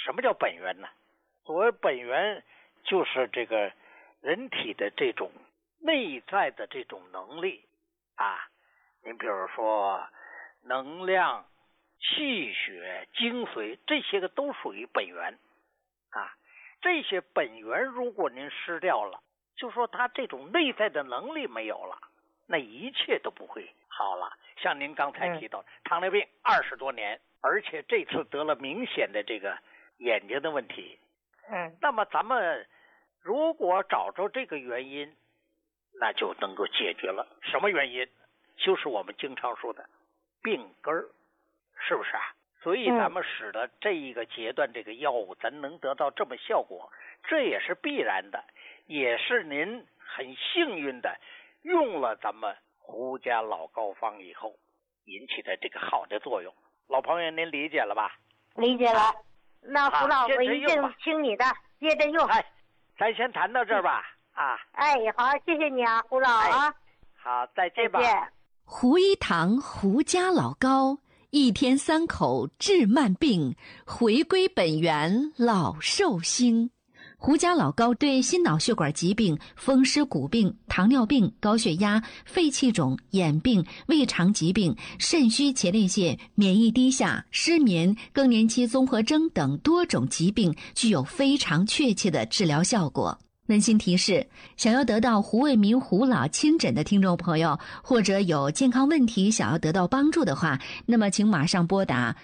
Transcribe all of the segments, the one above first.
什么叫本源呢？所谓本源，就是这个人体的这种内在的这种能力啊。您比如说能量、气血、精髓，这些个都属于本源啊。这些本源如果您失掉了，就说他这种内在的能力没有了，那一切都不会好了。像您刚才提到糖尿病20多年，而且这次得了明显的这个眼睛的问题。那么咱们如果找着这个原因，那就能够解决了。什么原因？就是我们经常说的病根儿，是不是啊？所以咱们使得这一个阶段这个药物咱能得到这么效果，这也是必然的，也是您很幸运的用了咱们胡家老膏方以后引起的这个好的作用。老朋友您理解了吧？ 理解了。那胡老，我一定听你的，接着用。 咱先谈到这儿吧。 好，谢谢你啊，胡老啊。 好，再见吧。 胡一堂胡家老膏，1天3口治慢病，回归本源老寿星。胡家老膏对心脑血管疾病、风湿骨病、糖尿病、高血压、肺气肿、眼病、胃肠疾病、肾虚前列腺、免疫低下、失眠、更年期综合征等多种疾病具有非常确切的治疗效果。温馨提示：想要得到胡卫民胡老亲诊的听众朋友，或者有健康问题想要得到帮助的话，那么请马上拨打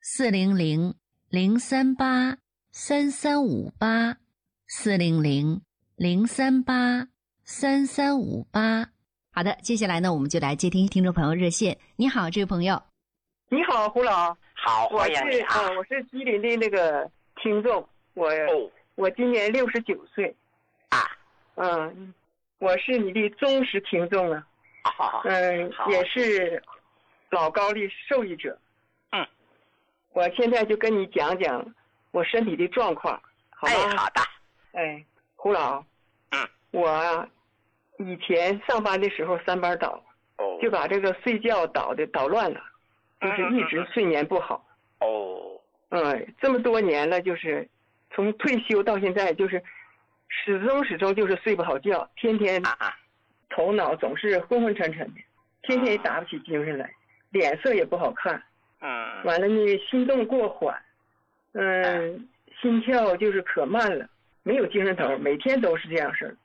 400-038-3358，400-038-3358。好的，接下来呢，我们就来接听朋友热线。你好，这位朋友。 你好，胡老。 好，欢迎你啊。 我是吉林的那个听众，我今年69岁。我是你的忠实听众啊。也是老膏的受益者。我现在就跟你讲讲我身体的状况，好吗？ 好的。 胡老。我以前上班的时候3班倒，就把这个睡觉捣乱了，就是一直睡眠不好。这么多年了，就是从退休到现在，就是始终就是睡不好觉，天天头脑总是昏昏沉沉的，天天也打不起精神来，脸色也不好看。完了呢，心动过缓，心跳就是可慢了，没有精神头，每天都是这样事儿。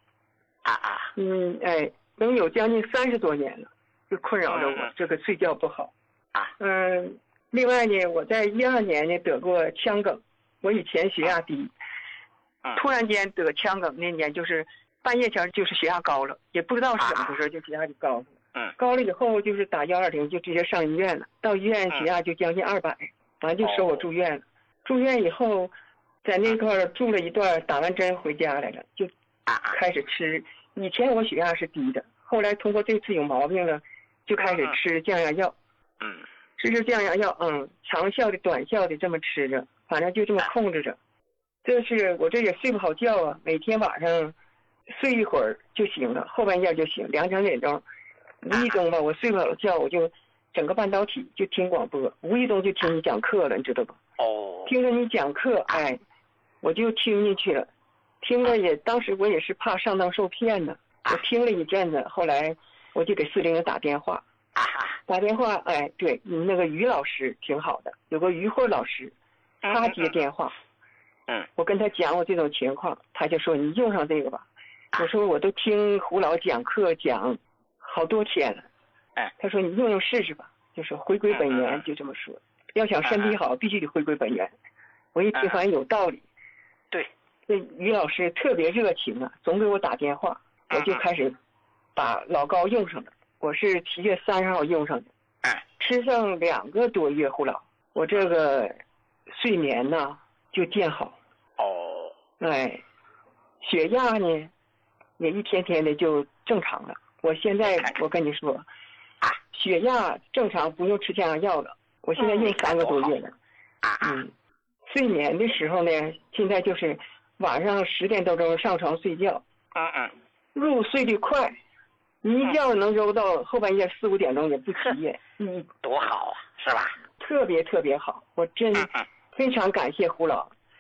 能有将近30多年了，就困扰着我这个睡觉不好。另外呢，我在12年呢得过腔梗，我以前血压低，突然间得腔梗那年就是半夜前就是血压高了，也不知道是怎么回事，就血压就高了。高了以后就是打120就直接上医院了，到医院血压就将近200，完就收我住院了。住院以后在那块住了一段，打完针回家来了，就开始吃。以前我血压是低的，后来通过这次有毛病了，就开始吃降压药。吃降压药，长效的短效的这么吃着，反正就这么控制着。这是我这也睡不好觉啊，每天晚上睡一会儿就行了，后半夜就行，2、3点钟，无意中吧，我睡不好觉，我就整个半导体就听广播，无意中就听你讲课了，你知道吧？听着你讲课，我就听进去了，听了也，当时我也是怕上当受骗呢，我听了一阵子，后来我就给400打电话。对，你那个于老师挺好的，有个于慧老师，他接电话。我跟他讲我这种情况，他就说你用上这个吧。我说我都听胡老讲课讲好多天了。他说你用试试吧，就说回归本源，就这么说。要想身体好，必须得回归本源。我一听反正有道理。 对， 这于老师特别热情啊，总给我打电话，我就开始把老膏用上了。我是7月30号用上的，吃上2个多月，胡老，我这个睡眠呢就见好。血压呢也一天天的就正常了。我现在我跟你说，血压正常，不用吃降压药了。我现在用3个多月了。睡眠的时候呢，现在就是晚上10点多钟上床睡觉，入睡的快。你一觉能揉到后半夜4、5点钟也不起夜， 多好啊，是吧？ 特别特别好，我真非常感谢胡老，